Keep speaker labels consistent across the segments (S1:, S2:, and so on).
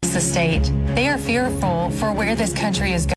S1: across the state. They are fearful for where this country is going.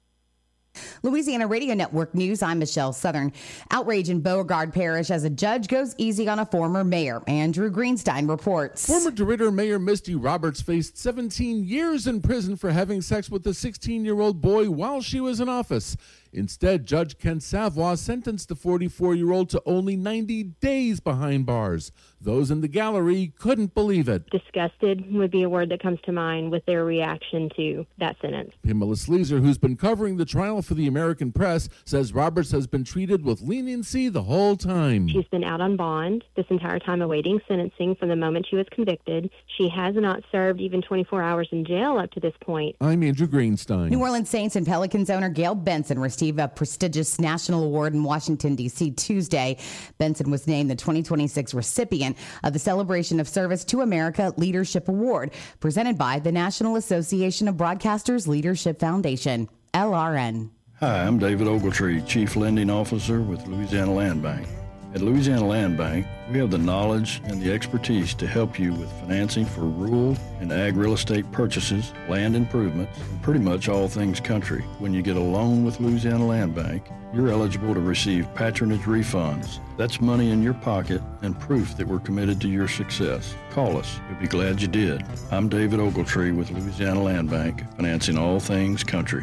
S2: Louisiana Radio Network News, I'm Michelle Southern. Outrage in Beauregard Parish as a judge goes easy on a former mayor. Andrew Greenstein reports.
S3: Former DeRidder Mayor Misty Roberts faced 17 years in prison for having sex with a 16-year-old boy while she was in office. Instead, Judge Ken Savoy sentenced the 44-year-old to only 90 days behind bars. Those in the gallery couldn't believe it.
S4: Disgusted would be a word that comes to mind with their reaction to that sentence.
S3: Pamela Sleezer, who's been covering the trial for the American Press, says Roberts has been treated with leniency the whole time.
S4: She's been out on bond this entire time awaiting sentencing from the moment she was convicted. She has not served even 24 hours in jail up to this point.
S3: I'm Andrew Greenstein.
S2: New Orleans Saints and Pelicans owner Gail Benson received a prestigious national award in Washington, D.C. Tuesday. Benson was named the 2026 recipient of the Celebration of Service to America Leadership Award, presented by the National Association of Broadcasters Leadership Foundation, LRN.
S5: Hi, I'm David Ogletree, Chief Lending Officer with Louisiana Land Bank. At Louisiana Land Bank, we have the knowledge and the expertise to help you with financing for rural and ag real estate purchases, land improvements, and pretty much all things country. When you get a loan with Louisiana Land Bank, you're eligible to receive patronage refunds. That's money in your pocket and proof that we're committed to your success. Call us. You'll be glad you did. I'm David Ogletree with Louisiana Land Bank, financing all things country.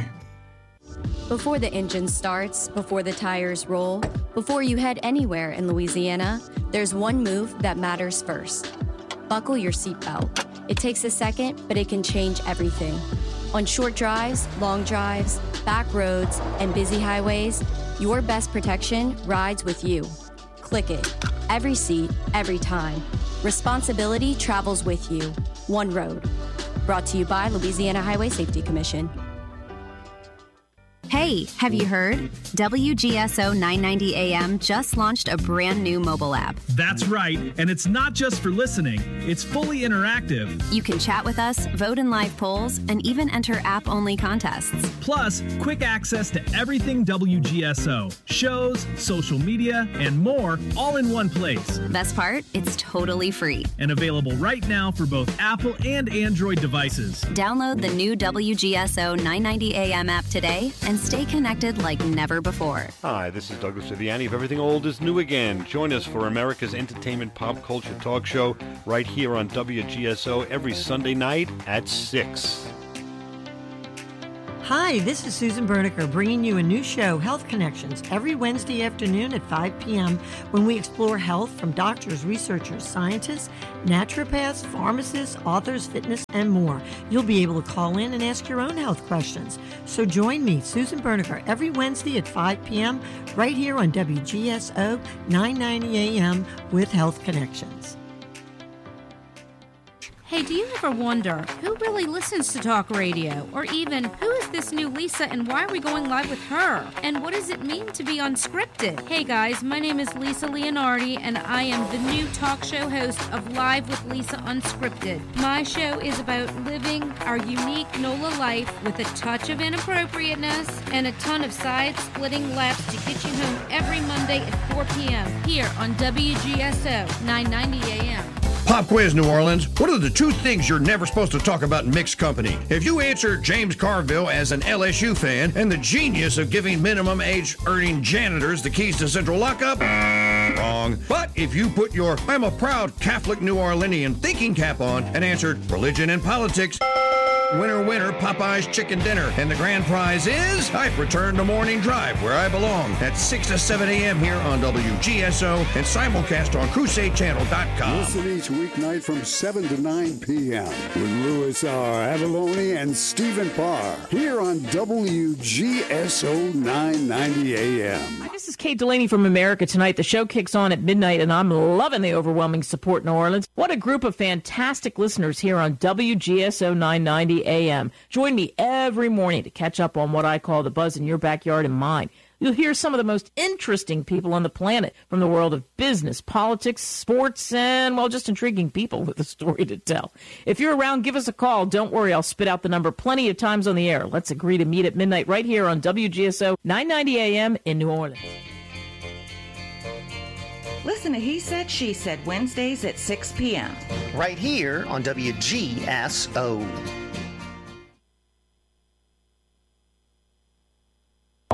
S6: Before the engine starts, before the tires roll, before you head anywhere in Louisiana, there's one move that matters first. Buckle your seatbelt. It takes a second, but it can change everything. On short drives, long drives, back roads, and busy highways, your best protection rides with you. Click it. Every seat, every time. Responsibility travels with you. One road. Brought to you by Louisiana Highway Safety Commission.
S7: Hey, have you heard? WGSO 990 AM just launched a brand new mobile app.
S8: That's right, and it's not just for listening. It's fully interactive.
S7: You can chat with us, vote in live polls, and even enter app-only contests.
S8: Plus, quick access to everything WGSO. Shows, social media, and more, all in one place.
S7: Best part? It's totally free.
S8: And available right now for both Apple and Android devices.
S7: Download the new WGSO 990 AM app today and stay connected like never before.
S9: Hi, this is Douglas Viviani of Everything Old is New Again. Join us for America's entertainment pop culture talk show right here on WGSO every Sunday night at 6.
S10: Hi, this is Susan Berniker bringing you a new show, Health Connections, every Wednesday afternoon at 5 p.m. when we explore health from doctors, researchers, scientists, naturopaths, pharmacists, authors, fitness, and more. You'll be able to call in and ask your own health questions. So join me, Susan Berniker, every Wednesday at 5 p.m. right here on WGSO 990 AM with Health Connections.
S11: Hey, do you ever wonder who really listens to talk radio? Or even, who is this new Lisa and why are we going live with her? And what does it mean to be unscripted? Hey guys, my name is Lisa Leonardi and I am the new talk show host of Live with Lisa Unscripted. My show is about living our unique NOLA life with a touch of inappropriateness and a ton of side-splitting laughs to get you home every Monday at 4 p.m. here on WGSO 990 AM.
S12: Pop quiz, New Orleans. What are the two things you're never supposed to talk about in mixed company? If you answer James Carville as an LSU fan and the genius of giving minimum age earning janitors the keys to central lockup, wrong. But if you put your I'm a proud Catholic New Orleanian thinking cap on and answered religion and politics, winner, winner, Popeye's chicken dinner. And the grand prize is I've returned to Morning Drive, where I belong, at 6 to 7 a.m. here on WGSO and simulcast on CrusadeChannel.com.
S13: Listen each weeknight from 7 to 9 p.m. with Louis R. Avalone and Stephen Parr here on WGSO 990 AM.
S14: This is Kate Delaney from America Tonight. The show kicks on at midnight, and I'm loving the overwhelming support in New Orleans. What a group of fantastic listeners here on WGSO 990 AM. Join me every morning to catch up on what I call the buzz in your backyard and mine. You'll hear some of the most interesting people on the planet from the world of business, politics, sports, and, well, just intriguing people with a story to tell. If you're around, give us a call. Don't worry, I'll spit out the number plenty of times on the air. Let's agree to meet at midnight right here on WGSO 990 AM in New Orleans.
S15: Listen to He Said, She Said Wednesdays at 6 p.m.
S16: right here on WGSO.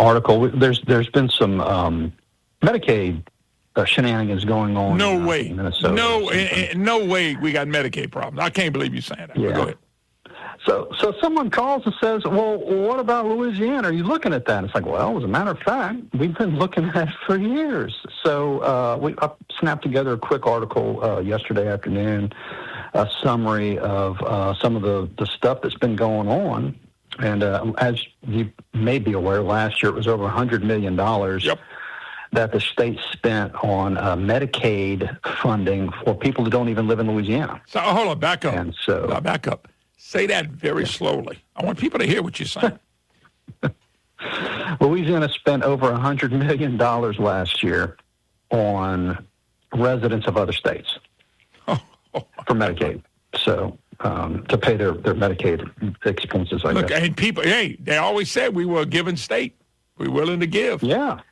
S16: article. There's been some Medicaid shenanigans going on.
S17: No way.
S16: In Minnesota.
S17: No way we got Medicaid problems. I can't believe you're saying that.
S16: Yeah.
S17: Go ahead.
S16: So someone calls and says, well, what about Louisiana? Are you looking at that? It's like, well, as a matter of fact, we've been looking at it for years. So I snapped together a quick article yesterday afternoon, a summary of some of the stuff that's been going on. And as you may be aware, last year it was over $100 million that the state spent on Medicaid funding for people that don't even live in Louisiana.
S17: So hold on, back up.
S16: And so,
S17: back up. Say that very slowly. I want people to hear what you're saying.
S16: Louisiana spent over $100 million last year on residents of other states for Medicaid. So to pay their Medicaid expenses, I guess.
S17: And people, they always said we were a given state. We're willing to give.
S16: Yeah.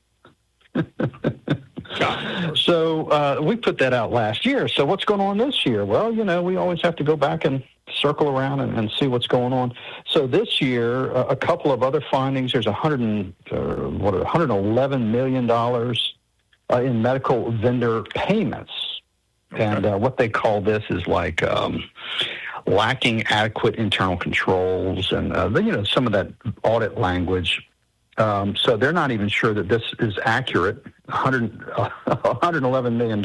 S16: So we put that out last year. So what's going on this year? Well, we always have to go back and circle around and see what's going on. So this year, a couple of other findings. There's $111 million in medical vendor payments. Okay. And what they call this is like lacking adequate internal controls and, some of that audit language. So they're not even sure that this is accurate. $111 million.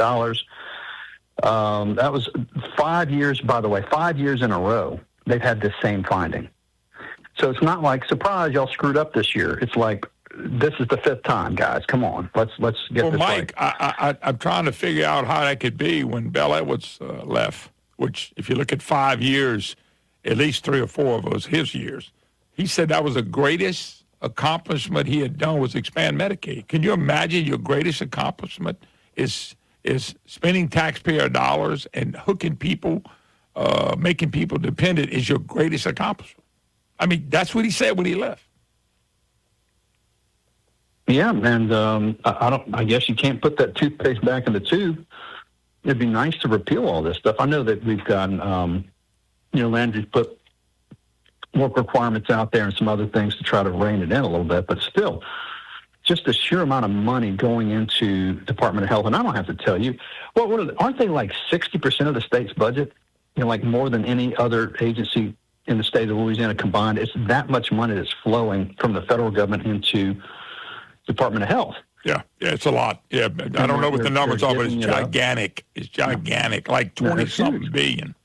S16: That was 5 years, by the way, 5 years in a row, they've had this same finding. So it's not like, surprise, y'all screwed up this year. It's like, this is the fifth time, guys. Come on, let's get this
S17: Mike,
S16: right.
S17: I'm trying to figure out how that could be when Bell Edwards left, which, if you look at 5 years, at least 3 or 4 of us, his years, he said that was the greatest accomplishment he had done was expand Medicaid. Can you imagine your greatest accomplishment is spending taxpayer dollars and hooking people, making people dependent is your greatest accomplishment? I mean, that's what he said when he left.
S16: Yeah, and I guess you can't put that toothpaste back in the tube. It'd be nice to repeal all this stuff. I know that we've gotten, Landry put work requirements out there and some other things to try to rein it in a little bit, but still, just the sheer amount of money going into Department of Health, and I don't have to tell you, aren't they like 60% of the state's budget? Like more than any other agency in the state of Louisiana combined. It's that much money that's flowing from the federal government into Department of Health.
S17: Yeah, it's a lot. Yeah, I don't know what the numbers are, but it's gigantic. It's gigantic, like 20-something billion.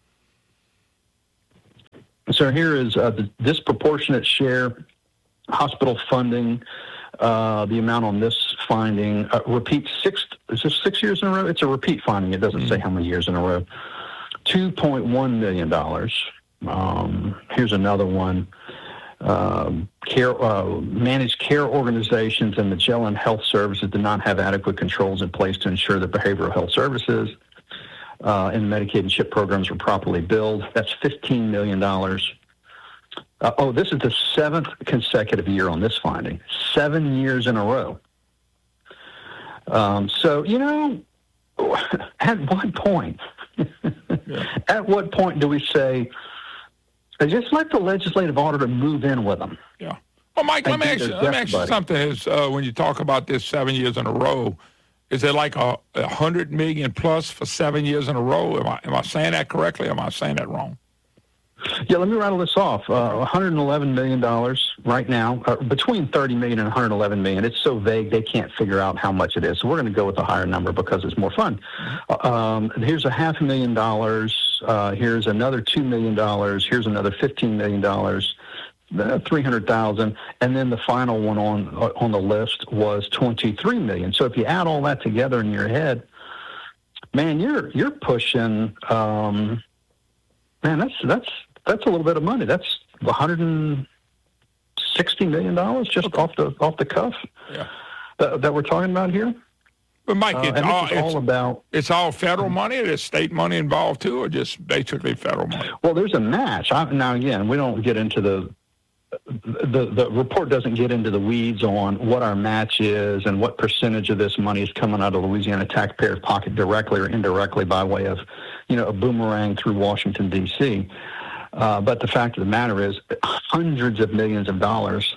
S16: So here is the disproportionate share, hospital funding, the amount on this finding, repeat is this 6 years in a row? It's a repeat finding. It doesn't say how many years in a row. $2.1 million. Here's another one. Managed care organizations and Magellan Health Services did not have adequate controls in place to ensure that behavioral health services and Medicaid and CHIP programs were properly billed. That's $15 million. This is the 7th consecutive year on this finding. 7 years in a row. So, at what point? At what point do we say, just let the legislative auditor move in with them?
S17: Yeah. Well, Mike, let me ask you something. When you talk about this 7 years in a row, is it like $100 million plus for 7 years in a row? Am I saying that correctly, or am I saying that wrong?
S16: Yeah, let me rattle this off. $111 million right now, between $30 million and $111 million. It's so vague they can't figure out how much it is. So we're going to go with a higher number because it's more fun. Here's $500,000. Here's another $2 million. Here's another $15 million. $300,000, and then the final one on the list was $23 million. So if you add all that together in your head, man, you're pushing. Man, that's a little bit of money. That's $160 million just off the cuff.
S17: Yeah.
S16: That we're talking about here.
S17: But Mike, it's all federal money, or there's state money involved too, or just basically federal money?
S16: Well, there's a match. Now again, we don't get into the report doesn't get into the weeds on what our match is and what percentage of this money is coming out of Louisiana taxpayers' pocket directly or indirectly by way of, a boomerang through Washington, D.C. But the fact of the matter is hundreds of millions of dollars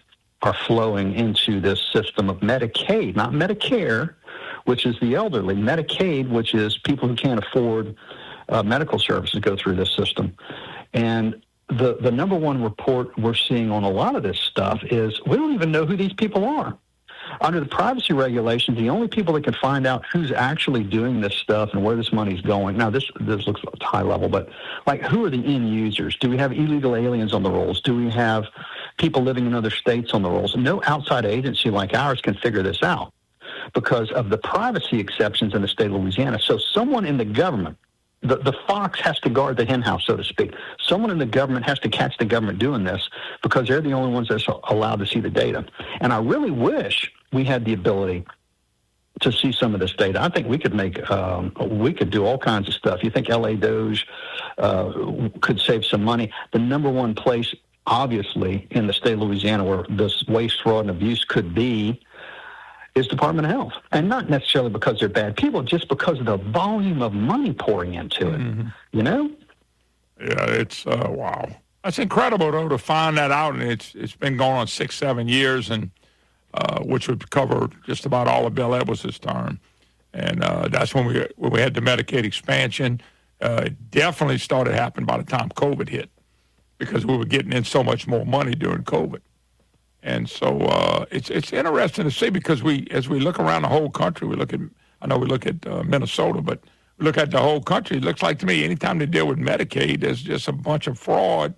S16: are flowing into this system of Medicaid, not Medicare, which is the elderly, Medicaid, which is people who can't afford medical services go through this system. And the number one report we're seeing on a lot of this stuff is we don't even know who these people are. Under the privacy regulations, the only people that can find out who's actually doing this stuff and where this money's going. Now, this looks high level, but like, who are the end users? Do we have illegal aliens on the rolls? Do we have people living in other states on the rolls? No outside agency like ours can figure this out because of the privacy exceptions in the state of Louisiana. So someone in the government, the fox has to guard the hen house, so to speak. Someone in the government has to catch the government doing this because they're the only ones that's allowed to see the data. And I really wish we had the ability to see some of this data. I think we could we could do all kinds of stuff. You think LA Doge could save some money? The number one place, obviously, in the state of Louisiana where this waste, fraud, and abuse could be is Department of Health. And not necessarily because they're bad people, just because of the volume of money pouring into it, you know?
S17: Yeah, it's, wow. That's incredible, though, to find that out. And it's been going on 6-7 years, and which would cover just about all of Bill Edwards' term. And that's when we had the Medicaid expansion. It definitely started happening by the time COVID hit because we were getting in so much more money during COVID. And so it's interesting to see because as we look around the whole country, we look at Minnesota, but we look at the whole country. It looks like to me anytime they deal with Medicaid, there's just a bunch of fraud.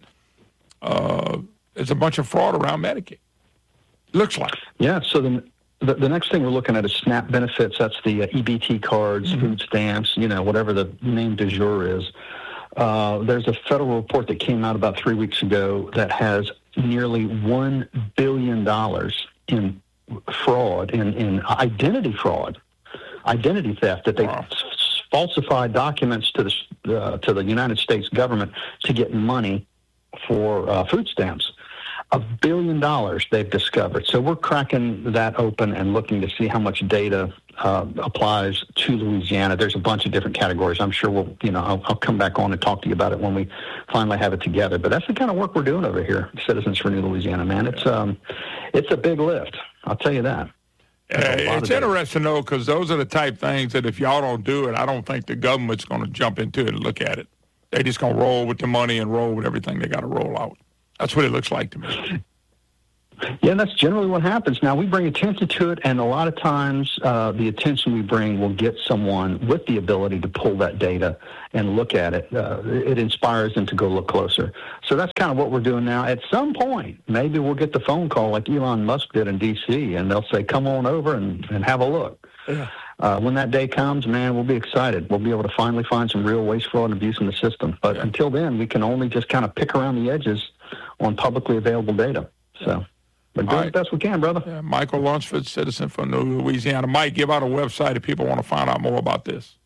S17: There's a bunch of fraud around Medicaid. Looks like.
S16: Yeah. So the next thing we're looking at is SNAP benefits. That's the EBT cards, food stamps, whatever the name du jour is. There's a federal report that came out about 3 weeks ago that has nearly $1 billion in fraud, in identity fraud, identity theft, that they falsified documents to the United States government to get money for food stamps. $1 billion they've discovered. So we're cracking that open and looking to see how much data applies to Louisiana. There's a bunch of different categories. I'm sure I'll come back on and talk to you about it when we finally have it together. But that's the kind of work we're doing over here, Citizens for New Louisiana, man. It's a big lift. I'll tell you that.
S17: It's interesting, though, because those are the type things that if y'all don't do it, I don't think the government's going to jump into it and look at it. They're just going to roll with the money and roll with everything they got to roll out. That's what it looks like to me.
S16: Yeah, that's generally what happens. Now, we bring attention to it, and a lot of times the attention we bring will get someone with the ability to pull that data and look at it. It inspires them to go look closer. So that's kind of what we're doing now. At some point, maybe we'll get the phone call like Elon Musk did in D.C., and they'll say, come on over and have a look. Yeah. When that day comes, man, we'll be excited. We'll be able to finally find some real waste, fraud, and abuse in the system. But until then, we can only just kind of pick around the edges on publicly available data. So, but do the best we can, brother.
S17: Yeah, Michael Lunsford, Citizen for New Louisiana. Mike, give out a website if people want to find out more about this.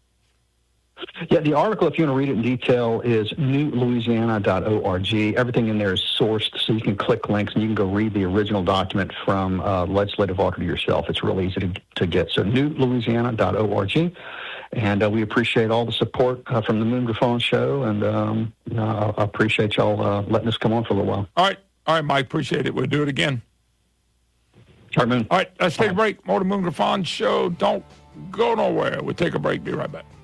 S16: Yeah, the article, if you want to read it in detail, is newlouisiana.org. Everything in there is sourced, so you can click links and you can go read the original document from legislative auditor yourself. It's real easy to get. So newlouisiana.org. And we appreciate all the support from the Moon Griffon Show, and I appreciate y'all letting us come on for a little while.
S17: All right, Mike, appreciate it. We'll do it again.
S16: All right, Moon.
S17: All right, let's take a break. More of the Moon Griffon Show. Don't go nowhere. We'll take a break. Be right back.